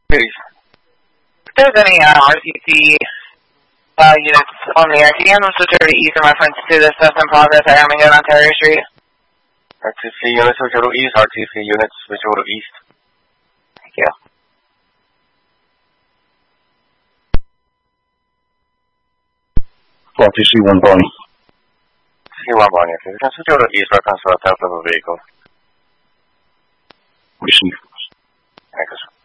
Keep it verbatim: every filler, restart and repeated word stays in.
Please. If there's any uh, R T C uh, units on the air, can you have them switch over to east in reference to the stuff in progress at Armington, Ontario Street? R T C units switch over east, R T C units switch over east. Thank you. R T C one Bonnie. C one Bonnie, okay. We can switch over east reference to our top level vehicle. Receive. Thank you, sir.